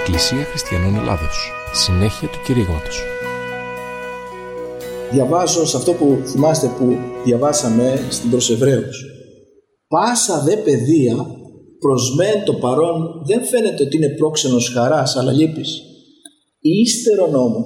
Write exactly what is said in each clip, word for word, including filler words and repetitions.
Εκκλησία Χριστιανών Ελλάδος. Συνέχεια του κηρύγματος. Διαβάζω σε αυτό που θυμάστε που διαβάσαμε στην προς Εβραίους. Πάσα δε παιδεία προς μεν το παρόν δεν φαίνεται ότι είναι πρόξενος χαράς αλλά λύπης. Ύστερον όμως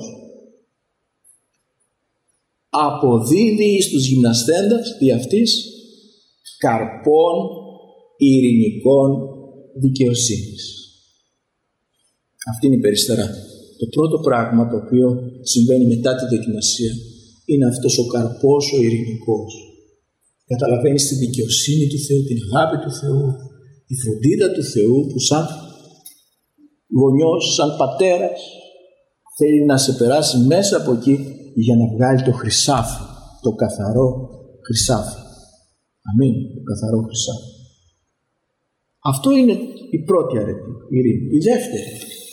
αποδίδει στους γυμνασθέντας δι' αυτής καρπών ειρηνικών δικαιοσύνης. Αυτή είναι η περιστερά. Το πρώτο πράγμα το οποίο συμβαίνει μετά τη δοκιμασία είναι αυτός ο καρπός ο ειρηνικός. Καταλαβαίνεις τη δικαιοσύνη του Θεού, την αγάπη του Θεού, τη φροντίδα του Θεού που σαν γονιός, σαν πατέρας θέλει να σε περάσει μέσα από εκεί για να βγάλει το χρυσάφι, το καθαρό χρυσάφι. Αμήν, το καθαρό χρυσάφι. Αυτό είναι η πρώτη αρετή, η ειρήνη. Η δεύτερη.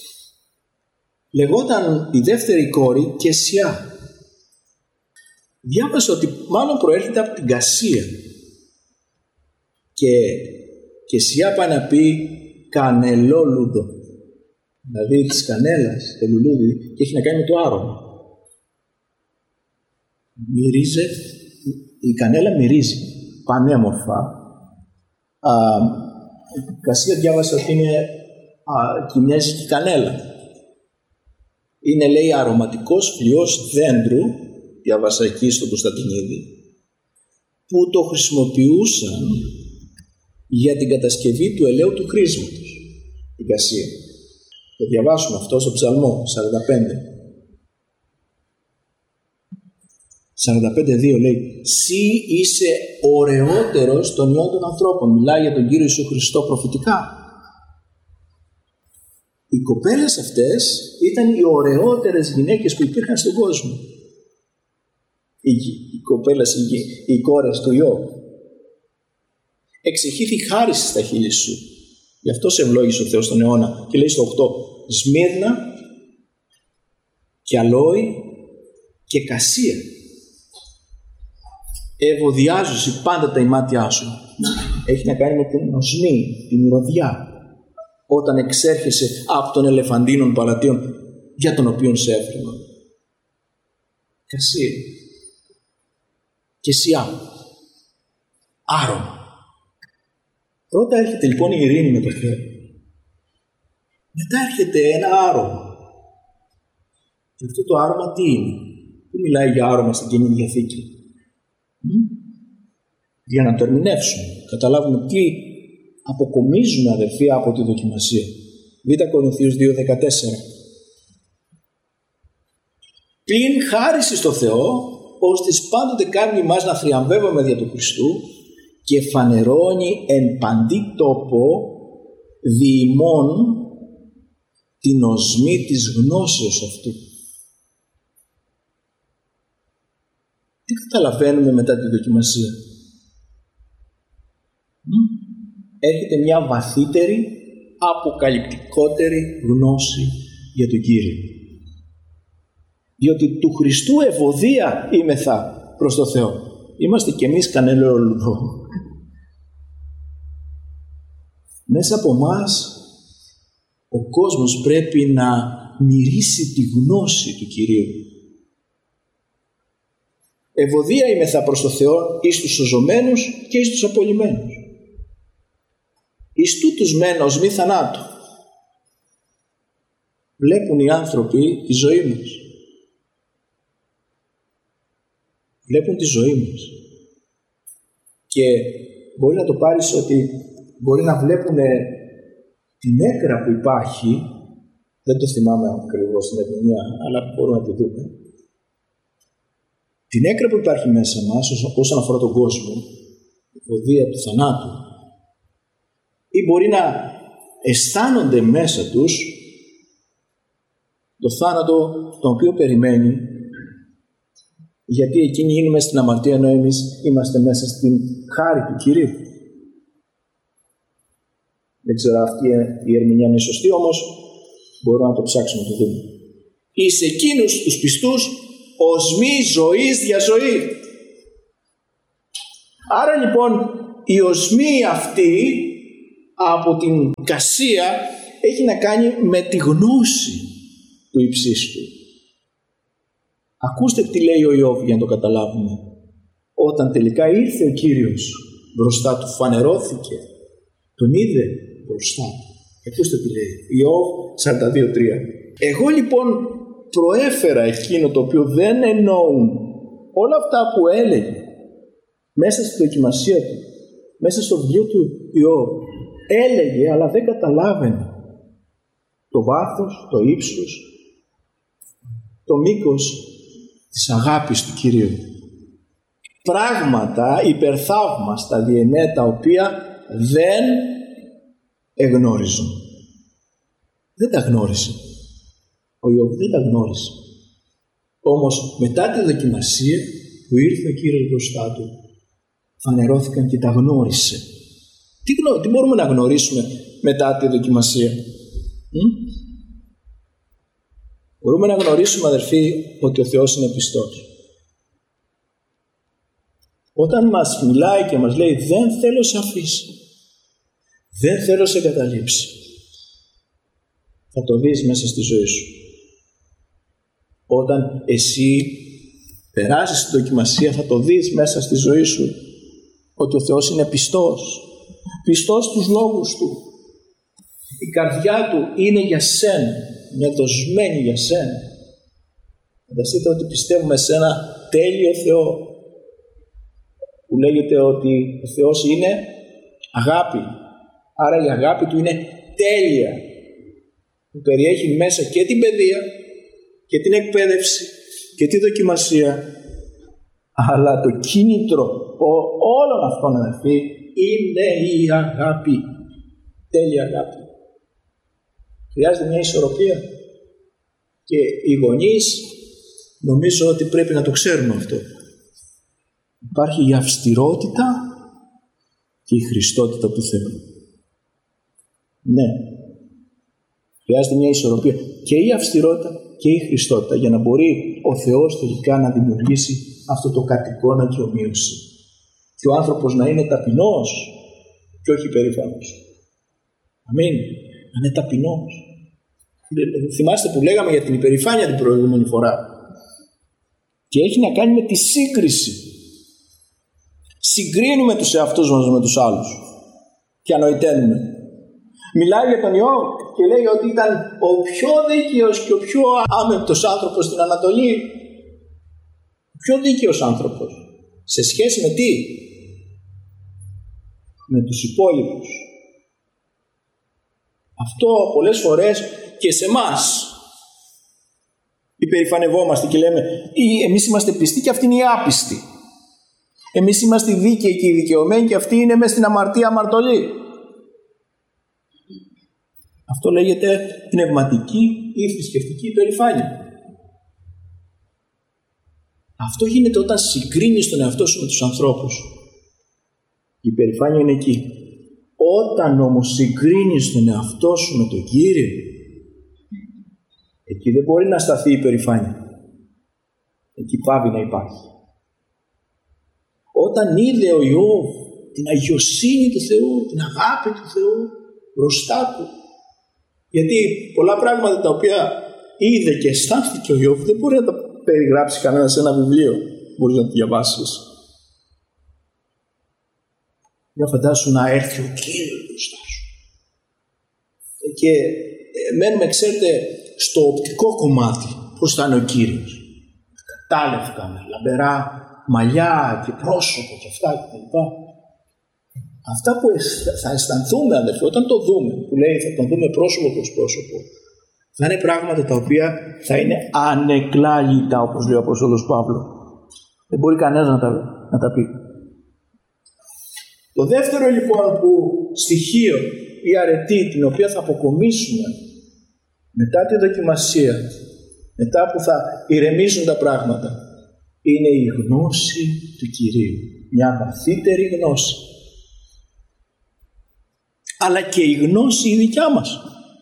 Λεγόταν η δεύτερη κόρη Κεσιά. Διάβασα ότι μάλλον προέρχεται από την Κασία. Και Κεσιά πάει να πει κανελόλουδο. Δηλαδή της κανέλας, το λουλούδι, και έχει να κάνει με το άρωμα. Μυρίζει, η κανέλα μυρίζει πανέμορφα. Α, η Κασία διάβασα ότι είναι α, κινέζικη κανέλα. Είναι, λέει, αρωματικός φλοιός δέντρου, διάβασα εκεί στον Κωνσταντινίδη, που το χρησιμοποιούσαν για την κατασκευή του ελαίου του χρήσματος, την Κασία. Το διαβάσουμε αυτό στο Ψαλμό σαράντα πέντε. σαράντα πέντε δύο λέει «Συ είσαι ωραιότερος των ιών των ανθρώπων». Μιλάει για τον Κύριο Ιησού Χριστό προφητικά. Οι κοπέλες αυτές ήταν οι ωραιότερες γυναίκες που υπήρχαν στον κόσμο. Οι, οι κοπέλες, οι, οι κόρες του Ιώβ. Εξεχήθη χάριση στα χείλη σου. Γι' αυτό σε ευλόγησε ο Θεός τον αιώνα. Και λέει στο οκτώ, Σμύρνα και Αλόη και Κασία. Ευωδιάζουσι πάντα τα ημάτια σου. Έχει να κάνει με την οσμή, την μυρωδιά. Όταν εξέρχεσαι από τον ελεφαντίνων παλατίων για τον οποίον σε έφερνα. Κασία. Κεσιά. Άρωμα. Πρώτα έρχεται λοιπόν η ειρήνη με το Θεό. Μετά έρχεται ένα άρωμα. Και αυτό το άρωμα τι είναι? Πού μιλάει για άρωμα στην Καινή Διαθήκη? Για να το ερμηνεύσουμε, καταλάβουμε τι αποκομίζουμε, αδελφοί, από τη δοκιμασία. Β' Κορινθίους δύο δεκατέσσερα. Πλην χάριση στο Θεό, ώστις πάντοτε κάνει εμάς να θριαμβεύουμε δια του Χριστού και φανερώνει εν παντή τόπο δι' ημών την οσμή της γνώσεως αυτού. Τι καταλαβαίνουμε μετά τη δοκιμασία? Έρχεται μια βαθύτερη, αποκαλυπτικότερη γνώση για τον Κύριο. Διότι του Χριστού ευωδία είμεθα προς το Θεό. Είμαστε κι εμείς κανελόλουδο. Μέσα από μας ο κόσμος πρέπει να μυρίσει τη γνώση του Κυρίου. Ευωδία είμεθα προς το Θεό εις τους σωζωμένους και εις τους απολυμένους. Εις τούτους μεν ως μη θανάτου. Βλέπουν οι άνθρωποι τη ζωή μας. Βλέπουν τη ζωή μας. Και μπορεί να το πάρεις ότι μπορεί να βλέπουν την έκρα που υπάρχει, δεν το θυμάμαι ακριβώς στην ερμηνεία, αλλά μπορούμε να το δούμε. Την έκρα που υπάρχει μέσα μας όσον αφορά τον κόσμο, η ευωδία του θανάτου, ή μπορεί να αισθάνονται μέσα τους το θάνατο τον οποίο περιμένει, γιατί εκείνοι είναι μέσα στην αμαρτία ενώ εμείς είμαστε μέσα στην χάρη του Κυρίου. Δεν ξέρω αυτή η ερμηνεία είναι σωστή, όμως μπορούμε να το ψάξουμε να το δούμε. Εις εκείνους τους πιστούς οσμή ζωής δια ζωή. Άρα λοιπόν η οσμή αυτή από την Κασία έχει να κάνει με τη γνώση του υψίστου. Ακούστε τι λέει ο Ιώβ για να το καταλάβουμε. Όταν τελικά ήρθε ο Κύριος μπροστά του, φανερώθηκε, τον είδε μπροστά του. Ακούστε τι λέει. Ιώβ σαράντα δύο τρία. Εγώ λοιπόν προέφερα εκείνο το οποίο δεν εννοούν. Όλα αυτά που έλεγε μέσα στη δοκιμασία του, μέσα στο βιβλίο του Ιώβ, έλεγε αλλά δεν καταλάβαινε το βάθος, το ύψος, το μήκος της αγάπης του Κυρίου. Πράγματα υπερθαύμαστα διεμέ τα οποία δεν εγνώριζουν. Δεν τα γνώρισε. Ο Ιώβ δεν τα γνώρισε. Όμως μετά τη δοκιμασία που ήρθε ο Κύριος μπροστά του, φανερώθηκαν και τα γνώρισε. Τι, γνω... Τι μπορούμε να γνωρίσουμε μετά τη δοκιμασία? Μ? Μπορούμε να γνωρίσουμε, αδερφοί, ότι ο Θεός είναι πιστός. Όταν μας μιλάει και μας λέει δεν θέλω σε αφήσει, δεν θέλω σε εγκαταλείψει, θα το δεις μέσα στη ζωή σου. Όταν εσύ περάσεις τη δοκιμασία, θα το δεις μέσα στη ζωή σου ότι ο Θεός είναι πιστός. Πιστός στους λόγους Του. Η καρδιά Του είναι για σένα, είναι δοσμένη για σένα. Φανταστείτε ότι πιστεύουμε σε ένα τέλειο Θεό που λέγεται ότι ο Θεός είναι αγάπη. Άρα η αγάπη Του είναι τέλεια, που περιέχει μέσα και την παιδεία και την εκπαίδευση και τη δοκιμασία, αλλά το κίνητρο όλων αυτών, αδερφοί, είναι η αγάπη. Τέλεια αγάπη. Χρειάζεται μια ισορροπία και οι γονείς νομίζω ότι πρέπει να το ξέρουμε αυτό. Υπάρχει η αυστηρότητα και η χριστότητα του Θεού. Ναι. Χρειάζεται μια ισορροπία και η αυστηρότητα και η χριστότητα για να μπορεί ο Θεός τελικά να δημιουργήσει αυτό το κατοικώνα και ομοίωση. Και ο άνθρωπος να είναι ταπεινός και όχι περήφανος. Αμήν. Να είναι ταπεινός. Θυμάστε που λέγαμε για την υπερηφάνεια την προηγούμενη φορά. Και έχει να κάνει με τη σύγκριση. Συγκρίνουμε τους εαυτούς μας με τους άλλους και ανοηταίνουμε. Μιλάει για τον Ιώβ και λέει ότι ήταν ο πιο δίκαιος και ο πιο άμεπτος άνθρωπος στην Ανατολή. Ο πιο δίκαιος άνθρωπος. Σε σχέση με τι? Με τους υπόλοιπους. Αυτό πολλές φορές και σε εμάς υπερηφανευόμαστε και λέμε εμείς είμαστε πιστοί και αυτοί είναι οι άπιστοι. Εμείς είμαστε οι δίκαιοι και οι δικαιωμένοι και αυτοί είναι μέσα στην αμαρτία αμαρτωλοί. Αυτό λέγεται πνευματική ή θρησκευτική υπερηφάνεια. Αυτό γίνεται όταν συγκρίνεις τον εαυτό σου με τους ανθρώπους. Η υπερηφάνεια είναι εκεί. Όταν όμως συγκρίνεις τον εαυτό σου με τον Κύριο, εκεί δεν μπορεί να σταθεί η υπερηφάνεια. Εκεί πάβει να υπάρχει. Όταν είδε ο Ιώβ την αγιοσύνη του Θεού, την αγάπη του Θεού μπροστά του, γιατί πολλά πράγματα τα οποία είδε και αισθάνθηκε ο Ιώβ δεν μπορεί να τα περιγράψει κανένα σε ένα βιβλίο. Μπορείς να το διαβάσεις. Για φαντάσου να έρθει ο Κύριος μπροστά σου. Και μένουμε, ξέρετε, στο οπτικό κομμάτι πώς θα είναι ο Κύριος. Κατάλευκα με λαμπερά μαλλιά και πρόσωπο και αυτά και τα λοιπά. Αυτά που θα αισθανθούμε, αδερφοί, όταν το δούμε, που λέει θα τον δούμε πρόσωπο προς πρόσωπο, θα είναι πράγματα τα οποία θα είναι ανεκλάγιτα, όπως λέει ο Απόστολος Παύλο. Δεν μπορεί κανένας να τα, να τα πει. Το δεύτερο λοιπόν που στοιχείο ή αρετή την οποία θα αποκομίσουμε μετά τη δοκιμασία, μετά που θα ηρεμήσουν τα πράγματα, είναι η γνώση του Κυρίου. Μια βαθύτερη γνώση. Αλλά και η γνώση η δικιά μας.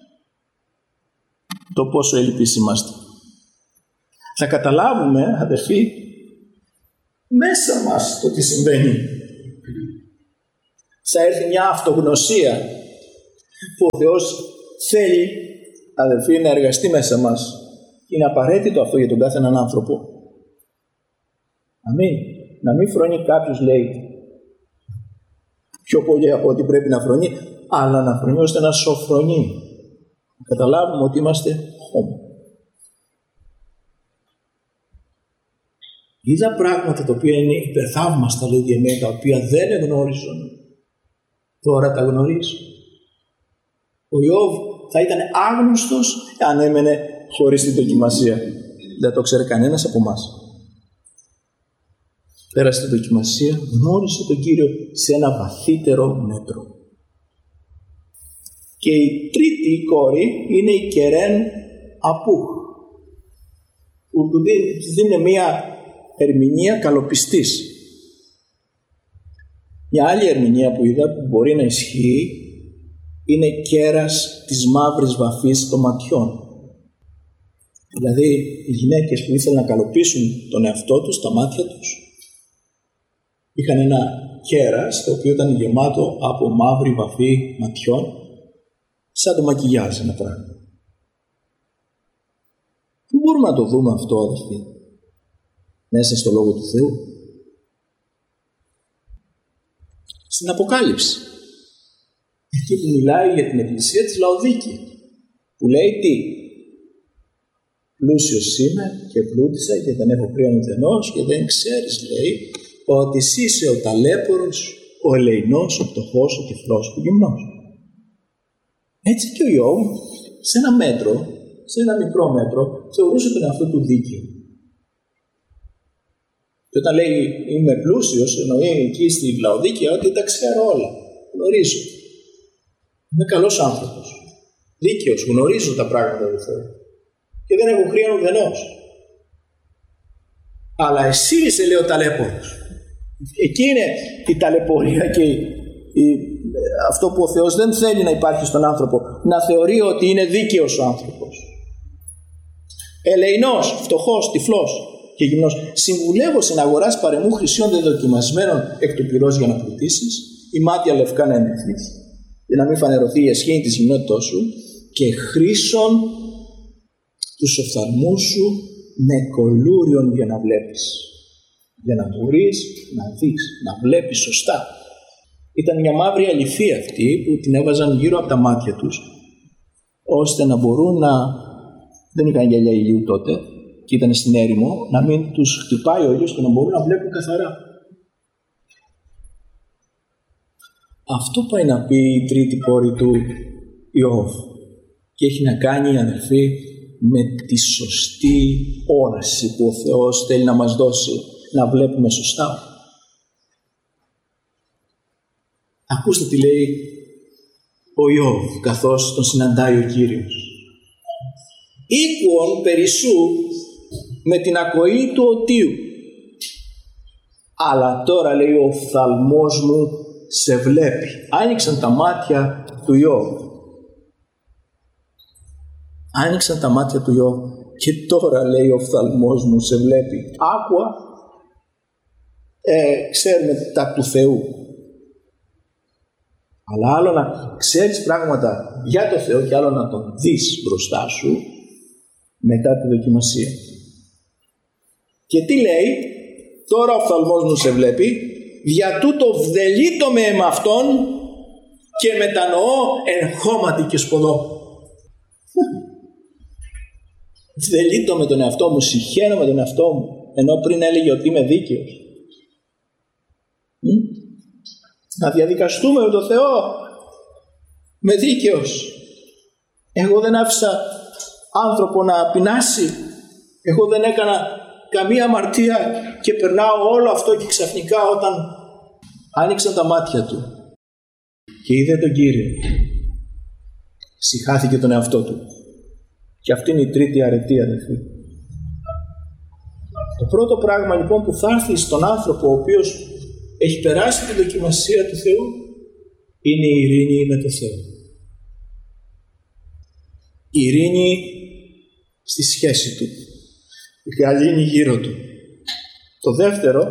Το πόσο ελλειπείς είμαστε. Θα καταλάβουμε, αδερφοί, μέσα μας το τι συμβαίνει. Θα έρθει μια αυτογνωσία που ο Θεός θέλει, αδελφοί, να εργαστεί μέσα μας. Είναι απαραίτητο αυτό για τον κάθε έναν άνθρωπο. Αμήν. Να μην φρονεί κάποιος, λέει, πιο πολύ από ό,τι πρέπει να φρονεί, αλλά να φρονεί ώστε να σοφρονεί. Να καταλάβουμε ότι είμαστε χώμα. Είδα πράγματα τα οποία είναι υπερθαύμαστα, λέει για μένα, τα οποία δεν εγνώριζαν. Τώρα τα γνωρίζω. Ο Ιώβ θα ήταν άγνωστος αν έμενε χωρίς την δοκιμασία. Δεν το ξέρει κανένας από εμάς. Πέρασε την δοκιμασία, γνώρισε τον Κύριο σε ένα βαθύτερο μέτρο. Και η τρίτη κόρη είναι η Κερέν Απούχ, που του δίνει μια ερμηνεία καλοπιστής. Μια άλλη ερμηνεία που είδα που μπορεί να ισχύει είναι κέρας της μαύρης βαφής των ματιών. Δηλαδή οι γυναίκες που ήθελαν να καλοπίσουν τον εαυτό τους, τα μάτια τους, είχαν ένα κέρας το οποίο ήταν γεμάτο από μαύρη βαφή ματιών, σαν το μακιγιάζ ένα πράγμα. Πού μπορούμε να το δούμε αυτό, αδελφοί? Μέσα στο Λόγο του Θεού. Στην Αποκάλυψη. Εκεί που μιλάει για την εκκλησία της Λαοδίκη. Που λέει τι? Πλούσιος είμαι και πλούτησα και δεν έχω κρύο ουδενός και δεν ξέρεις, λέει, ότι εσύ είσαι ο ταλέπορος, ο ελεεινός, ο φτωχός, ο τυφλός, ο γυμνός. Έτσι και ο Ιώβ, σε ένα μέτρο, σε ένα μικρό μέτρο, θεωρούσε τον εαυτό του δίκαιο. Και όταν λέει είμαι πλούσιος, εννοεί εκεί στη Λαοδίκεια ότι τα ξέρω όλα. Γνωρίζω. Είμαι καλός άνθρωπος. Δίκαιος. Γνωρίζω τα πράγματα του Θεού. Και δεν έχω χρήμα ουδενός. Αλλά εσύ είσαι, λέει, ο ταλέπορος. Εκεί είναι η ταλαιπωρία και η, η, αυτό που ο Θεός δεν θέλει να υπάρχει στον άνθρωπο. Να θεωρεί ότι είναι δίκαιος ο άνθρωπος. Ελεεινός, φτωχός, τυφλός και γυμνός. Συμβουλεύω σε να αγοράσεις παρεμού χρυσίων δεδοκιμασμένων εκ του πυρός για να πλουτίσεις, ή μάτια λευκά να ενδειχθείς, για να μην φανερωθεί η αισχήνη της γυμνότητός σου, και χρήσον τους οφθαλμούς σου με κολούριον για να βλέπεις. Για να μπορείς να δεις, να βλέπεις σωστά. Ήταν μια μαύρη αληθεία αυτή που την έβαζαν γύρω από τα μάτια τους, ώστε να μπορούν να... Δεν είχαν γυαλιά ηλίου τότε και ήταν στην έρημο, να μην τους χτυπάει ο ήλιος και να μπορούν να βλέπουν καθαρά. Αυτό πάει να πει η τρίτη κόρη του Ιώβ και έχει να κάνει, αδελφοί, με τη σωστή όραση που ο Θεός θέλει να μας δώσει, να βλέπουμε σωστά. Ακούστε τι λέει ο Ιώβ καθώς τον συναντάει ο Κύριος. Ήκουον περισσού με την ακοή του οτίου, αλλά τώρα, λέει, ο οφθαλμός μου σε βλέπει. Άνοιξαν τα μάτια του Ιώβ. Άνοιξαν τα μάτια του Ιώβ και τώρα, λέει, ο οφθαλμός μου σε βλέπει. Άκουα, ε, ξέρουμε τα του Θεού. Αλλά άλλο να ξέρεις πράγματα για το Θεό και άλλο να τον δεις μπροστά σου μετά τη δοκιμασία. Και τι λέει? Τώρα ο οφθαλμός μου σε βλέπει, δια τούτο βδελείτομαι με αυτόν και μετανοώ εν χώματι και σποδό. Βδελείτω με τον εαυτό μου, συχαίνω με τον εαυτό μου, ενώ πριν έλεγε ότι είμαι δίκαιος. Να διαδικαστούμε με τον Θεό, με δίκαιος. Εγώ δεν άφησα άνθρωπο να πεινάσει, εγώ δεν έκανα καμία αμαρτία και περνάω όλο αυτό και ξαφνικά όταν άνοιξαν τα μάτια του και είδε τον Κύριο, συχάθηκε τον εαυτό του. Και αυτή είναι η τρίτη αρετή, αδελφοί. Το πρώτο πράγμα λοιπόν που θα έρθει στον άνθρωπο ο οποίος έχει περάσει τη δοκιμασία του Θεού είναι η ειρήνη με τον Θεό. Η ειρήνη στη σχέση του. Η γαλήνη γύρω του. Το δεύτερο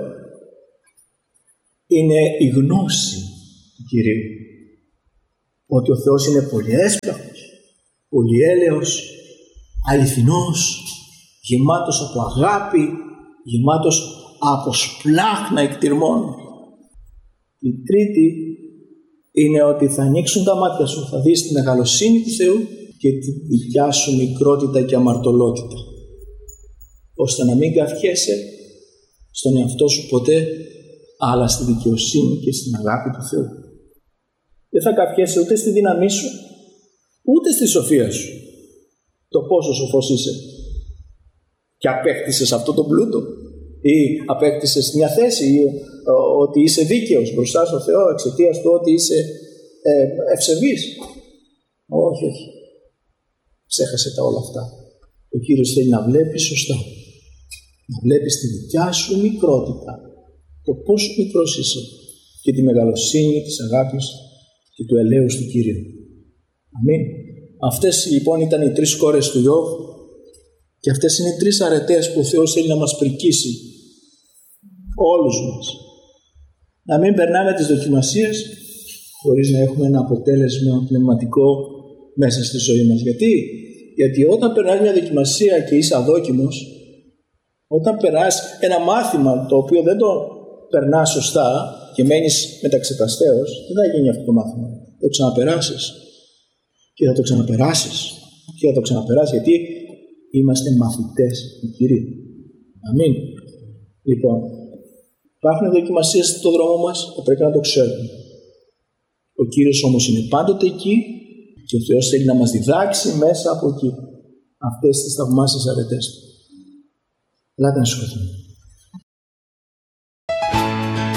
είναι η γνώση του Κυρίου. Ότι ο Θεός είναι πολύ έσπλαχνος, πολυέλεος, αληθινός, γεμάτος από αγάπη, γεμάτος από σπλάχνα εκτιρμών. Η τρίτη είναι ότι θα ανοίξουν τα μάτια σου, θα δεις τη μεγαλοσύνη του Θεού και τη δικιά σου μικρότητα και αμαρτωλότητα, ώστε να μην καυχέσαι στον εαυτό σου ποτέ, αλλά στη δικαιοσύνη και στην αγάπη του Θεού. Δεν θα καυχέσαι ούτε στη δύναμή σου, ούτε στη σοφία σου, το πόσο σοφός είσαι, και απέκτησες αυτό το πλούτο, ή απέκτησες μια θέση, ή ότι είσαι δίκαιος μπροστά στο Θεό εξαιτίας του ότι είσαι ε, ευσεβής. Όχι, όχι. Ξέχασε τα όλα αυτά. Ο Κύριος θέλει να βλέπεις σωστά. Να βλέπεις τη δικιά σου μικρότητα, το πόσο μικρός είσαι, και τη μεγαλοσύνη της αγάπης και του ελέους του Κυρίου. Αμήν. Αυτές λοιπόν ήταν οι τρεις κόρες του Ιώβ, και αυτές είναι οι τρεις αρετές που ο Θεός θέλει να μας πρικήσει όλους μας. Να μην περνάμε τις δοκιμασίες χωρίς να έχουμε ένα αποτέλεσμα πνευματικό μέσα στη ζωή μας. Γιατί, Γιατί όταν περνάς μια δοκιμασία και είσαι αδόκιμος, όταν περνάς ένα μάθημα το οποίο δεν το περνάς σωστά και μένεις μεταξεταστέως, δεν θα γίνει αυτό το μάθημα. Θα το ξαναπεράσεις και θα το ξαναπεράσεις και θα το ξαναπεράσεις, γιατί είμαστε μαθητές του Κυρίου. Αμήν. Λοιπόν, υπάρχουν δοκιμασίες στον δρόμο μας, θα πρέπει να το ξέρουμε. Ο Κύριος όμως είναι πάντοτε εκεί και ο Θεός θέλει να μας διδάξει μέσα από εκεί αυτές τις θαυμάσιες αρετές του. Ελάτε να σηκωθούμε.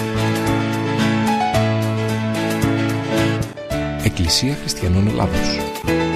Εκκλησία Χριστιανών Ελλάδος.